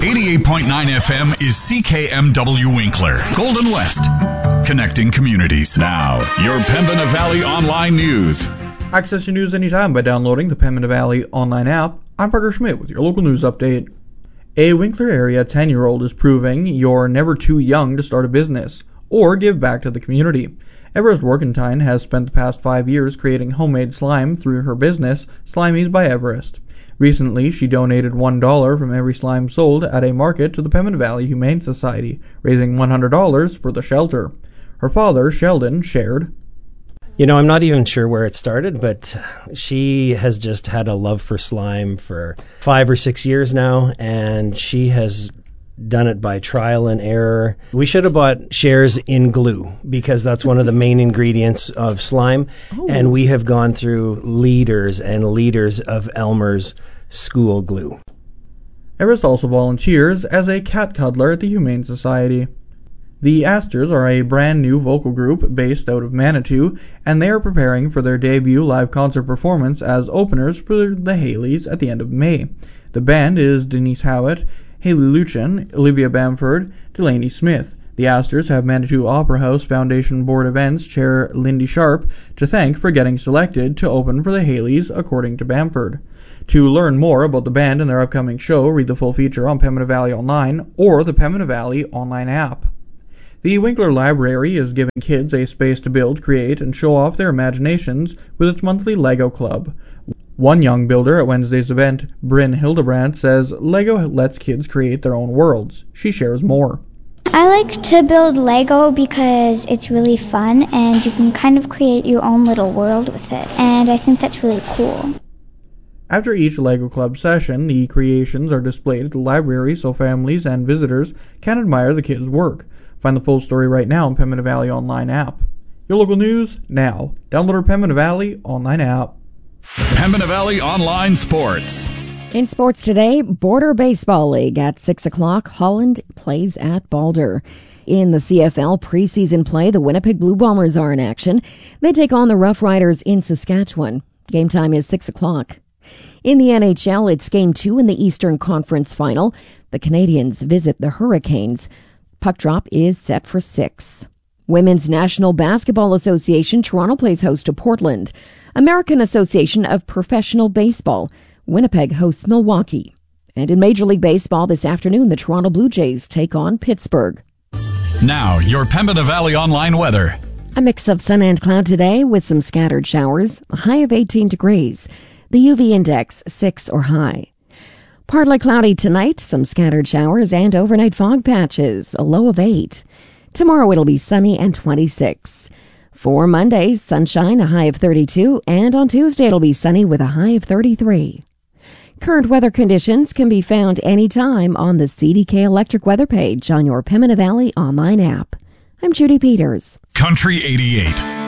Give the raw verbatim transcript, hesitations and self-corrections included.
eighty-eight point nine F M is C K M W Winkler, Golden West, connecting communities. Now, your Pembina Valley Online News. Access your news anytime by downloading the Pembina Valley Online app. I'm Parker Schmidt with your local news update. A Winkler area ten-year-old is proving you're never too young to start a business or give back to the community. Everest Workentine has spent the past five years creating homemade slime through her business, Slimies by Everest. Recently, she donated one dollar from every slime sold at a market to the Pembina Valley Humane Society, raising one hundred dollars for the shelter. Her father, Sheldon, shared, You know, I'm not even sure where it started, but she has just had a love for slime for five or six years now, and she has done it by trial and error. We should have bought shares in glue because that's one of the main ingredients of slime, oh. and we have gone through liters and liters of Elmer's school glue. Everest also volunteers as a cat cuddler at the Humane Society. The Astors are a brand new vocal group based out of Manitou, and they are preparing for their debut live concert performance as openers for the Haleys at the end of May. The band is Denise Howitt, Haley Luchin, Olivia Bamford, Delaney Smith. The Astors have Manitou Opera House Foundation Board Events Chair Lindy Sharp to thank for getting selected to open for the Haleys, according to Bamford. To learn more about the band and their upcoming show, read the full feature on Pembina Valley Online or the Pembina Valley Online app. The Winkler Library is giving kids a space to build, create, and show off their imaginations with its monthly Lego Club. One young builder at Wednesday's event, Bryn Hildebrandt, says Lego lets kids create their own worlds. She shares more. I like to build Lego because it's really fun and you can kind of create your own little world with it. And I think that's really cool. After each Lego Club session, the creations are displayed at the library so families and visitors can admire the kids' work. Find the full story right now on Pembina Valley Online app. Your local news now. Download our Pembina Valley Online app. Pembina Valley Online Sports. In sports today, Border Baseball League at six o'clock. Holland plays at Balder. In the C F L preseason play, the Winnipeg Blue Bombers are in action. They take on the Rough Riders in Saskatchewan. Game time is six o'clock. In the N H L, it's Game two in the Eastern Conference Final. The Canadiens visit the Hurricanes. Puck drop is set for six. Women's National Basketball Association, Toronto plays host to Portland. American Association of Professional Baseball, Winnipeg hosts Milwaukee. And in Major League Baseball this afternoon, the Toronto Blue Jays take on Pittsburgh. Now, your Pembina Valley Online weather. A mix of sun and cloud today with some scattered showers, a high of eighteen degrees. The U V index six or high. Partly cloudy tonight, some scattered showers and overnight fog patches, a low of eight. Tomorrow it'll be sunny and twenty-six. For Monday, sunshine, a high of thirty-two, and on Tuesday it'll be sunny with a high of thirty-three. Current weather conditions can be found anytime on the C D K Electric Weather page on your Pembina Valley Online app. I'm Judy Peters. Country eighty-eight.